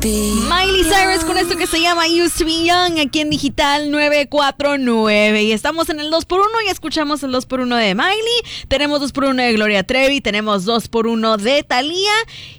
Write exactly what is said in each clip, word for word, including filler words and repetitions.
Miley Cyrus con esto que se llama Used to Be Young aquí en Digital nueve cuatro nueve y estamos en el dos por uno y escuchamos el dos por uno de Miley, tenemos dos por uno de Gloria Trevi, tenemos dos por uno de Thalía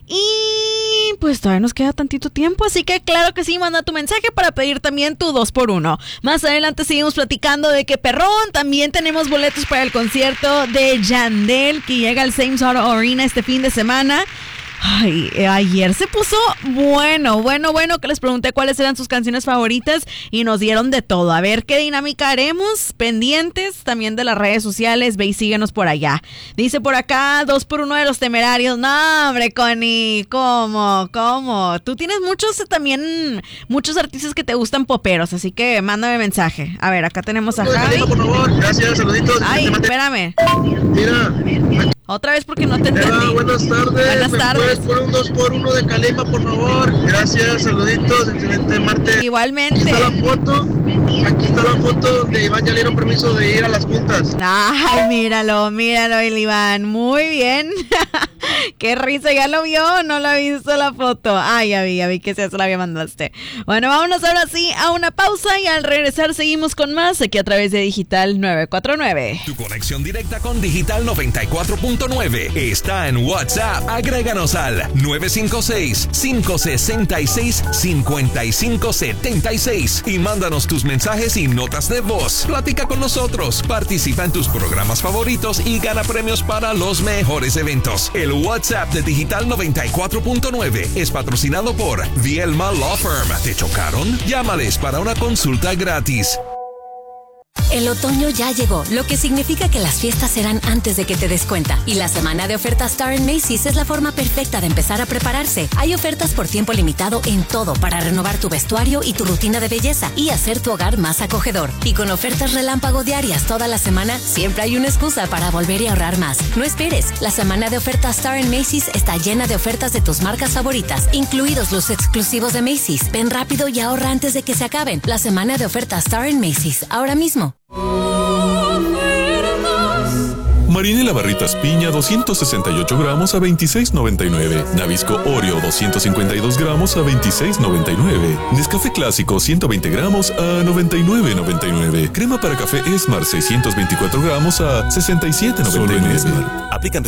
y pues todavía nos queda tantito tiempo, así que claro que sí, manda tu mensaje para pedir también tu dos por uno. Más adelante seguimos platicando de que perrón, también tenemos boletos para el concierto de Yandel que llega al Same Auto Arena este fin de semana. Ay, eh, ayer se puso bueno, bueno, bueno, que les pregunté cuáles eran sus canciones favoritas y nos dieron de todo. A ver qué dinámica haremos, pendientes también de las redes sociales, ve y síguenos por allá. Dice por acá, dos por uno de Los Temerarios. No, hombre, Connie, ¿cómo? ¿Cómo? Tú tienes muchos también, muchos artistas que te gustan poperos, así que mándame mensaje. A ver, acá tenemos a Javi. Por favor, gracias, saluditos. Ay, espérame. Mira. Otra vez porque no te entendí. Eva, buenas tardes. Buenas ¿Me tardes. puedes poner un dos por uno de Calima, por favor? Gracias, saluditos, excelente martes. Igualmente. Aquí está la foto, aquí está la foto donde Iván ya le dieron permiso de ir a las juntas. Ay, míralo, míralo, el Iván. Muy bien. Qué risa, ¿ya lo vio? ¿No lo ha visto la foto? Ay, ya vi, ya vi que se la había mandaste. Bueno, vámonos ahora sí a una pausa y al regresar seguimos con más aquí a través de Digital nueve cuatro nueve. Tu conexión directa con Digital noventa y cuatro punto nueve está en WhatsApp. Agréganos al nueve cinco seis, cinco seis seis, cinco cinco siete seis y mándanos tus mensajes y notas de voz. Platica con nosotros, participa en tus programas favoritos y gana premios para los mejores eventos. El WhatsApp de Digital noventa y cuatro punto nueve es patrocinado por Vielma Law Firm. ¿Te chocaron? Llámales para una consulta gratis. El otoño ya llegó, lo que significa que las fiestas serán antes de que te des cuenta. Y la semana de ofertas Star en Macy's es la forma perfecta de empezar a prepararse. Hay ofertas por tiempo limitado en todo para renovar tu vestuario y tu rutina de belleza y hacer tu hogar más acogedor. Y con ofertas relámpago diarias toda la semana, siempre hay una excusa para volver y ahorrar más. No esperes, la semana de ofertas Star en Macy's está llena de ofertas de tus marcas favoritas, incluidos los exclusivos de Macy's. Ven rápido y ahorra antes de que se acaben. La semana de ofertas Star en Macy's, ahora mismo. Marinela Barritas Piña doscientos sesenta y ocho gramos a veintiséis noventa y nueve. Nabisco Oreo doscientos cincuenta y dos gramos a veintiséis noventa y nueve. Nescafé Clásico ciento veinte gramos a noventa y nueve noventa y nueve. Crema para café Esmar seiscientos veinticuatro gramos a sesenta y siete noventa y nueve. Aplican